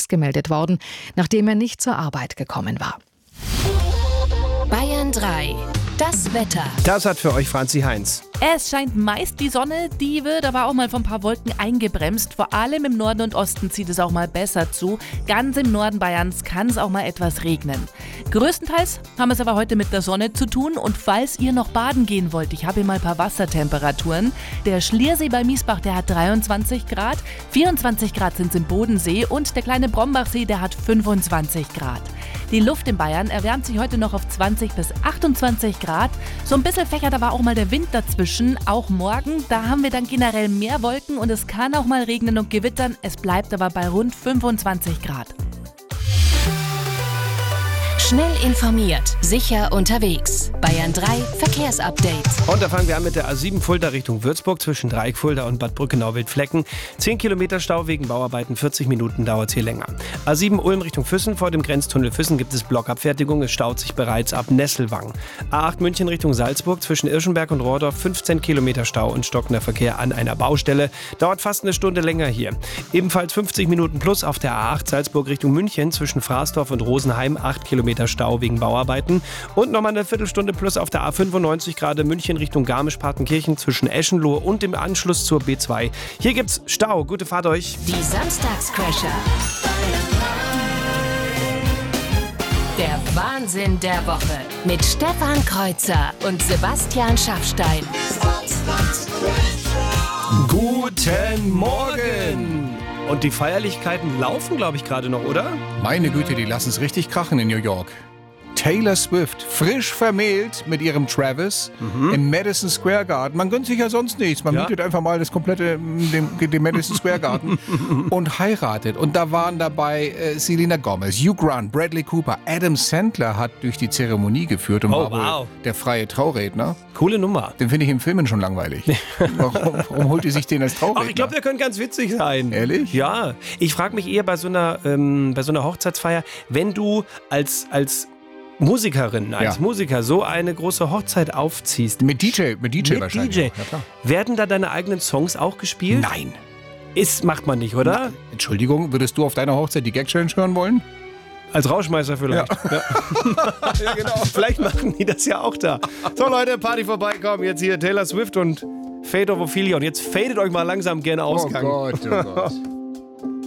gemeldet worden, nachdem er nicht zur Arbeit gekommen war. Bayern 3. Das Wetter. Das hat für euch Franzi Heinz. Es scheint meist die Sonne, die wird aber auch mal von ein paar Wolken eingebremst. Vor allem im Norden und Osten zieht es auch mal besser zu. Ganz im Norden Bayerns kann es auch mal etwas regnen. Größtenteils haben wir es aber heute mit der Sonne zu tun. Und falls ihr noch baden gehen wollt, ich habe hier mal ein paar Wassertemperaturen. Der Schliersee bei Miesbach, der hat 23 Grad. 24 Grad sind es im Bodensee. Und der kleine Brombachsee, der hat 25 Grad. Die Luft in Bayern erwärmt sich heute noch auf 20 bis 28 Grad. So ein bisschen fächert aber auch mal der Wind dazwischen. Auch morgen, da haben wir dann generell mehr Wolken und es kann auch mal regnen und gewittern. Es bleibt aber bei rund 25 Grad. Schnell informiert, sicher unterwegs. Bayern 3 Verkehrsupdate. Und da fangen wir an mit der A7 Fulda Richtung Würzburg zwischen Dreieck Fulda und Bad Brückenau-Wildflecken. 10 Kilometer Stau wegen Bauarbeiten, 40 Minuten dauert es hier länger. A7 Ulm Richtung Füssen, vor dem Grenztunnel Füssen gibt es Blockabfertigung, es staut sich bereits ab Nesselwang. A8 München Richtung Salzburg zwischen Irschenberg und Rohrdorf, 15 Kilometer Stau und stockender Verkehr an einer Baustelle. Dauert fast eine Stunde länger hier. Ebenfalls 50 Minuten plus auf der A8 Salzburg Richtung München zwischen Fraßdorf und Rosenheim, 8 Kilometer Stau wegen Bauarbeiten und nochmal eine Viertelstunde plus auf der A95 gerade München Richtung Garmisch-Partenkirchen zwischen Eschenlohe und dem Anschluss zur B2. Hier gibt's Stau. Gute Fahrt euch. Die Samstagscrasher. Der Wahnsinn der Woche mit Stefan Kreuzer und Sebastian Schaffstein. Guten Morgen. Und die Feierlichkeiten laufen, glaube ich, gerade noch, oder? Meine Güte, die lassen es richtig krachen in New York. Taylor Swift, frisch vermählt mit ihrem Travis im Madison Square Garden. Man gönnt sich ja sonst nichts. Man mietet einfach mal das komplette, den Madison Square Garden und heiratet. Und da waren dabei Selena Gomez, Hugh Grant, Bradley Cooper, Adam Sandler hat durch die Zeremonie geführt und war wohl der freie Trauredner. Coole Nummer. Den finde ich im Filmen schon langweilig. Warum holt die sich den als Trauredner? Ach, ich glaube, der könnte ganz witzig sein. Ehrlich? Ja. Ich frage mich eher bei so einer Hochzeitsfeier, wenn du als Musikerin, als Musiker so eine große Hochzeit aufziehst. Mit DJ wahrscheinlich. DJ. Ja, klar. Werden da deine eigenen Songs auch gespielt? Nein. Macht man nicht, oder? Entschuldigung, würdest du auf deiner Hochzeit die Gag-Challenge hören wollen? Als Rauschmeißer vielleicht. Ja. Ja, genau. Vielleicht machen die das ja auch da. So Leute, Party vorbeikommen. Jetzt hier Taylor Swift und Fate of Ophelia. Und jetzt fadet euch mal langsam gerne aus. Oh Gott, oh Gott.